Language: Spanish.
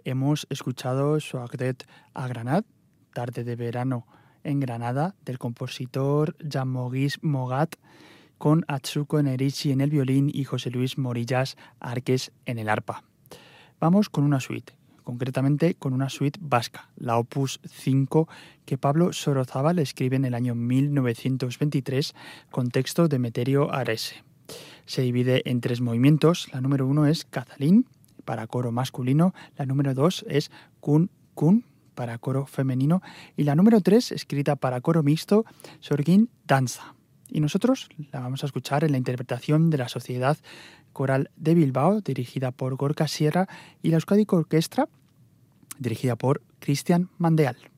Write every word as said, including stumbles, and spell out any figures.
hemos escuchado Soagdet a Granat, Tarde de Verano en Granada, del compositor Jean-Maurice Mogat, con Atsuko Nerichi en el violín y José Luis Morillas Arques en el arpa. Vamos con una suite, concretamente con una suite vasca, la Opus cinco, que Pablo Sorozábal escribe en el año mil novecientos veintitrés con texto de Meterio Arese. Se divide en tres movimientos. La número uno es Cazalín, para coro masculino. La número dos es Kun Kun, para coro femenino. Y la número tres, escrita para coro mixto, Sorgin Danza. Y nosotros la vamos a escuchar en la interpretación de la Sociedad Coral de Bilbao, dirigida por Gorka Sierra, y la Euskadi Orquestra, dirigida por Cristian Mandeal.